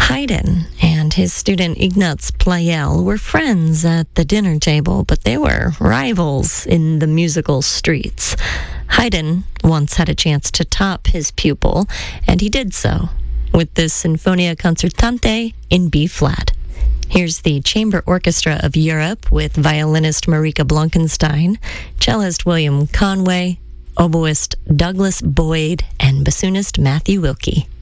Haydn and his student Ignaz Pleyel were friends at the dinner table, but they were rivals in the musical streets. Haydn once had a chance to top his pupil, and he did so with the Sinfonia Concertante in B-flat. Here's the Chamber Orchestra of Europe with violinist Marika Blankenstein, cellist William Conway, oboist Douglas Boyd, and bassoonist Matthew Wilkie.